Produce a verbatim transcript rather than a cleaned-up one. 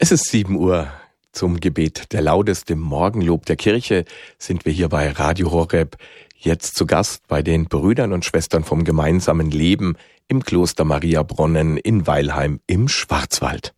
Es ist sieben Uhr. Zum Gebet der Laudes, dem Morgenlob der Kirche, sind wir hier bei Radio Horeb. Jetzt zu Gast bei den Brüdern und Schwestern vom gemeinsamen Leben im Kloster Mariabronnen in Weilheim im Schwarzwald.